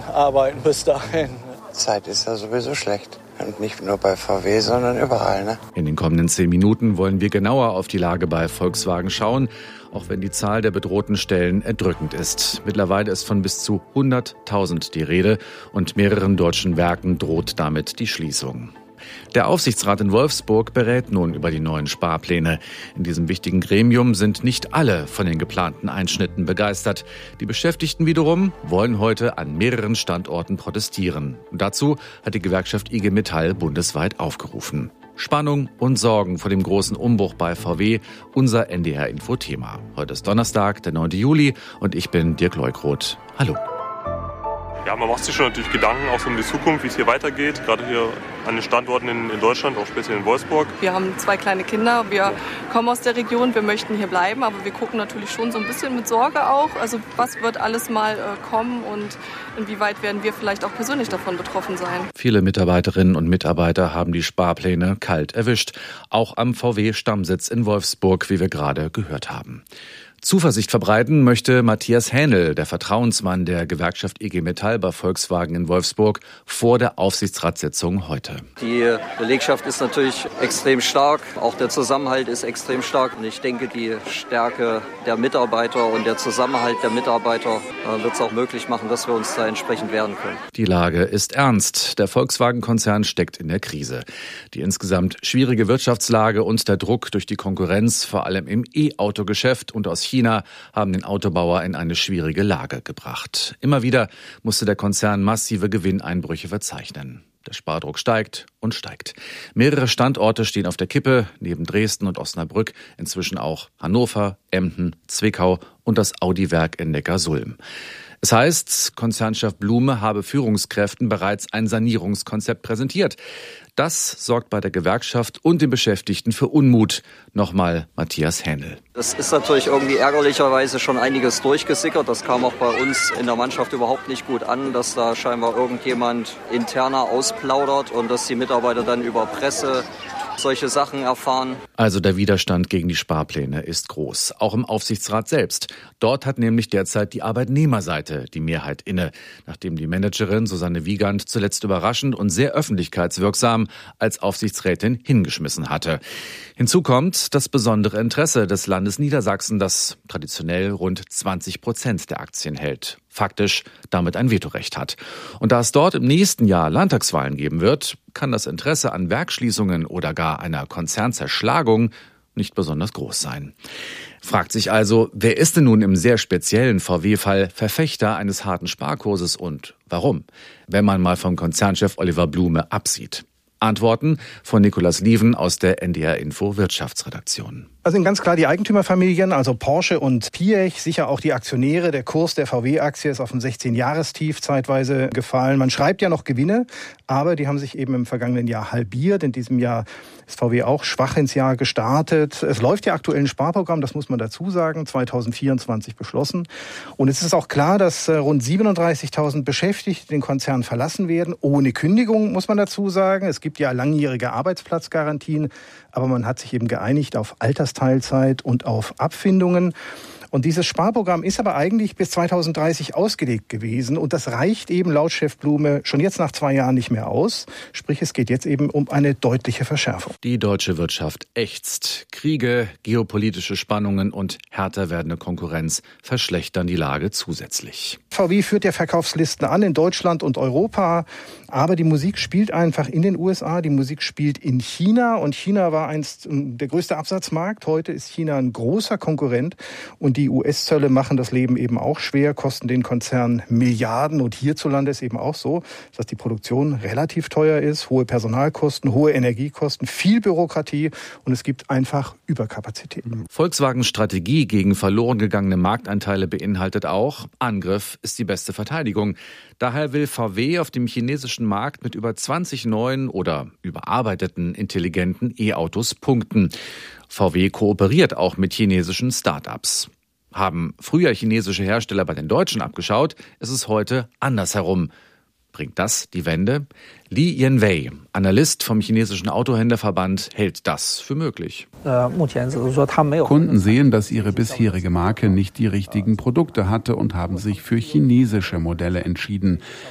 arbeiten bis dahin. Zeit ist ja sowieso schlecht. Und nicht nur bei VW, sondern überall, ne? In den kommenden 10 Minuten wollen wir genauer auf die Lage bei Volkswagen schauen, auch wenn die Zahl der bedrohten Stellen erdrückend ist. Mittlerweile ist von bis zu 100.000 die Rede und mehreren deutschen Werken droht damit die Schließung. Der Aufsichtsrat in Wolfsburg berät nun über die neuen Sparpläne. In diesem wichtigen Gremium sind nicht alle von den geplanten Einschnitten begeistert. Die Beschäftigten wiederum wollen heute an mehreren Standorten protestieren. Und dazu hat die Gewerkschaft IG Metall bundesweit aufgerufen. Spannung und Sorgen vor dem großen Umbruch bei VW, unser NDR-Info-Thema. Heute ist Donnerstag, der 9. Juli und ich bin Dirk Leukroth. Hallo. Ja, man macht sich schon natürlich Gedanken auch so um die Zukunft, wie es hier weitergeht. Gerade hier an den Standorten in Deutschland, auch speziell in Wolfsburg. Wir haben 2 kleine Kinder, wir kommen aus der Region, wir möchten hier bleiben, aber wir gucken natürlich schon so ein bisschen mit Sorge auch. Also was wird alles mal kommen und inwieweit werden wir vielleicht auch persönlich davon betroffen sein. Viele Mitarbeiterinnen und Mitarbeiter haben die Sparpläne kalt erwischt. Auch am VW-Stammsitz in Wolfsburg, wie wir gerade gehört haben. Zuversicht verbreiten möchte Matthias Hähnel, der Vertrauensmann der Gewerkschaft IG Metall bei Volkswagen in Wolfsburg, vor der Aufsichtsratssitzung heute. Die Belegschaft ist natürlich extrem stark, auch der Zusammenhalt ist extrem stark. Und ich denke, die Stärke der Mitarbeiter und der Zusammenhalt der Mitarbeiter wird es auch möglich machen, dass wir uns da entsprechend wehren können. Die Lage ist ernst. Der Volkswagen-Konzern steckt in der Krise. Die insgesamt schwierige Wirtschaftslage und der Druck durch die Konkurrenz, vor allem im E-Auto-Geschäft und aus China, haben den Autobauer in eine schwierige Lage gebracht. Immer wieder musste der Konzern massive Gewinneinbrüche verzeichnen. Der Spardruck steigt und steigt. Mehrere Standorte stehen auf der Kippe, neben Dresden und Osnabrück inzwischen auch Hannover, Emden, Zwickau und das Audi-Werk in Neckarsulm. Es heißt, Konzernchef Blume habe Führungskräften bereits ein Sanierungskonzept präsentiert. Das sorgt bei der Gewerkschaft und den Beschäftigten für Unmut. Nochmal Matthias Hähnel. Das ist natürlich irgendwie ärgerlicherweise schon einiges durchgesickert. Das kam auch bei uns in der Mannschaft überhaupt nicht gut an, dass da scheinbar irgendjemand interner ausplaudert und dass die Mitarbeiter dann über Presse solche Sachen erfahren. Also der Widerstand gegen die Sparpläne ist groß, auch im Aufsichtsrat selbst. Dort hat nämlich derzeit die Arbeitnehmerseite die Mehrheit inne, nachdem die Managerin Susanne Wiegand zuletzt überraschend und sehr öffentlichkeitswirksam als Aufsichtsrätin hingeschmissen hatte. Hinzu kommt das besondere Interesse des Landes Niedersachsen, das traditionell rund 20% der Aktien hält. Faktisch damit ein Vetorecht hat. Und da es dort im nächsten Jahr Landtagswahlen geben wird, kann das Interesse an Werksschließungen oder gar einer Konzernzerschlagung nicht besonders groß sein. Fragt sich also, wer ist denn nun im sehr speziellen VW-Fall Verfechter eines harten Sparkurses und warum, wenn man mal vom Konzernchef Oliver Blume absieht? Antworten von Nikolaus Lieven aus der NDR-Info Wirtschaftsredaktion. Also sind ganz klar die Eigentümerfamilien, also Porsche und Piech, sicher auch die Aktionäre. Der Kurs der VW-Aktie ist auf ein 16-Jahrestief zeitweise gefallen. Man schreibt ja noch Gewinne, aber die haben sich eben im vergangenen Jahr halbiert. In diesem Jahr ist VW auch schwach ins Jahr gestartet. Es läuft ja aktuell ein Sparprogramm, das muss man dazu sagen, 2024 beschlossen. Und es ist auch klar, dass rund 37.000 Beschäftigte den Konzern verlassen werden, ohne Kündigung, muss man dazu sagen. Es gibt ja langjährige Arbeitsplatzgarantien, aber man hat sich eben geeinigt auf Altersteilzeit und auf Abfindungen. Und dieses Sparprogramm ist aber eigentlich bis 2030 ausgelegt gewesen. Und das reicht eben laut Chef Blume schon jetzt nach 2 Jahren nicht mehr aus. Sprich, es geht jetzt eben um eine deutliche Verschärfung. Die deutsche Wirtschaft ächzt. Kriege, geopolitische Spannungen und härter werdende Konkurrenz verschlechtern die Lage zusätzlich. VW führt ja Verkaufslisten an in Deutschland und Europa. Aber die Musik spielt einfach in den USA. Die Musik spielt in China. Und China war einst der größte Absatzmarkt. Heute ist China ein großer Konkurrent. Und die US-Zölle machen das Leben eben auch schwer, kosten den Konzern Milliarden. Und hierzulande ist eben auch so, dass die Produktion relativ teuer ist, hohe Personalkosten, hohe Energiekosten, viel Bürokratie und es gibt einfach Überkapazitäten. Volkswagens Strategie gegen verloren gegangene Marktanteile beinhaltet auch, Angriff ist die beste Verteidigung. Daher will VW auf dem chinesischen Markt mit über 20 neuen oder überarbeiteten intelligenten E-Autos punkten. VW kooperiert auch mit chinesischen Start-ups. Haben früher chinesische Hersteller bei den Deutschen abgeschaut, ist es heute andersherum. Bringt das die Wende? Li Yanwei, Analyst vom chinesischen Autohändlerverband, hält das für möglich. Kunden sehen, dass ihre bisherige Marke nicht die richtigen Produkte hatte und haben sich für chinesische Modelle entschieden.